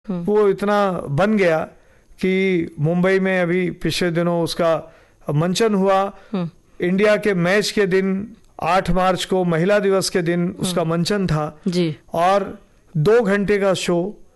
वो इतना बन गया कि मुंबई में अभी पिछले दिनों उसका मंचन हुआ। इंडिया के मैच के दिन 8 मार्च को महिला दिवस के दिन उसका मंचन था जी। और 2 घंटे का शो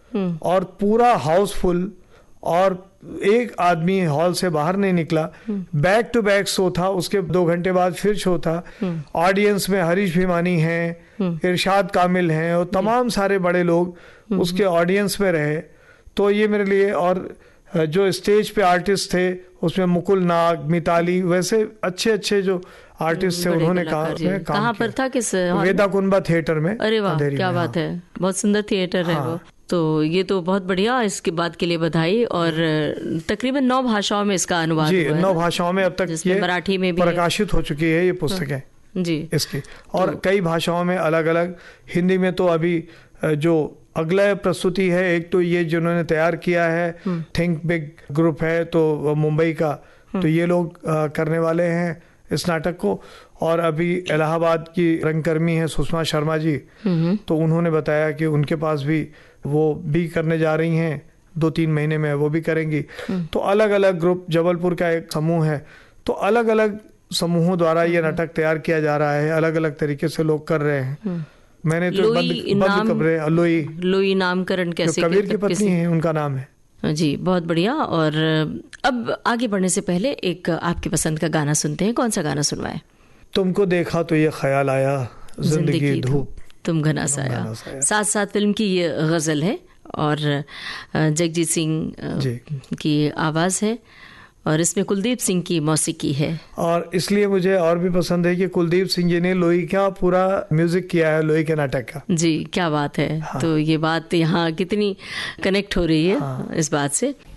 और पूरा हाउसफुल और एक आदमी हॉल से बाहर नहीं निकला। बैक टू बैक शो था, उसके 2 घंटे बाद फिर शो था। ऑडियंस में हरीश भीमानी हैं, इरशाद कामिल हैं और तमाम सारे बड़े लोग उसके ऑडियंस में रहे। तो ये मेरे लिए, और जो स्टेज पे आर्टिस्ट थे उसमें मुकुल नाग, मिताली, वैसे अच्छे अच्छे जो आर्टिस्ट थे उन्होंने काम कहाँ पर था, किस वेदा कुंभा थिएटर में। अरे वाह, क्या बात है, बहुत सुंदर थिएटर है वो। तो ये तो बहुत बढ़िया, इसके बात के लिए बधाई। और तकरीबन 9 भाषाओं में इसका अनुवाद जी, हुआ है 9 भाषाओं में अब तक ये मराठी में भी प्रकाशित हो चुकी है ये पुस्तकें जी इसकी, और कई भाषाओं में अलग अलग। हिंदी में तो अभी जो अगला प्रस्तुति है, एक तो ये जिन्होंने तैयार किया है थिंक बिग ग्रुप है तो मुंबई का, तो ये लोग करने वाले हैं इस नाटक को। और अभी इलाहाबाद की रंगकर्मी है सुषमा शर्मा जी, तो उन्होंने बताया कि उनके पास भी वो भी करने जा रही हैं, 2-3 महीने में वो भी करेंगी। तो अलग अलग ग्रुप, जबलपुर का एक समूह है, तो अलग अलग समूहों द्वारा ये नाटक तैयार किया जा रहा है, अलग अलग तरीके से लोग कर रहे हैं। मैंने तो बंद खबरें, लोई नामकरण कैसे, कबीर की पत्नी है उनका नाम है जी, बहुत बढ़िया। और अब आगे बढ़ने से पहले एक आपकी पसंद का गाना सुनते हैं। कौन सा गाना सुनवाएं? तुमको देखा तो ये ख्याल आया, जिंदगी धूप तुम घना साया। साथ साथ फिल्म की ये गजल है और जगजीत सिंह की आवाज है और इसमें कुलदीप सिंह की मौसीकी है। और इसलिए मुझे और भी पसंद है कि कुलदीप सिंह जी ने लोई का पूरा म्यूजिक किया है, लोई के नाटक का। जी, क्या बात है। हाँ। तो ये बात यहाँ कितनी कनेक्ट हो रही है इस बात से।